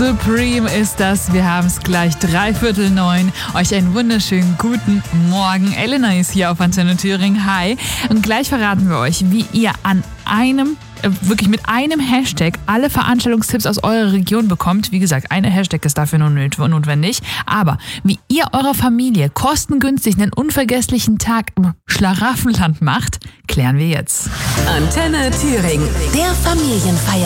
Supreme ist das. Wir haben es gleich 8:45. Euch einen wunderschönen guten Morgen. Elena ist hier auf Antenne Thüringen. Hi. Und gleich verraten wir euch, wie ihr an wirklich mit einem Hashtag alle Veranstaltungstipps aus eurer Region bekommt. Wie gesagt, eine Hashtag ist dafür nur notwendig. Aber wie ihr eurer Familie kostengünstig einen unvergesslichen Tag im Schlaraffenland macht, klären wir jetzt. Antenne Thüringen, der Familienfeier.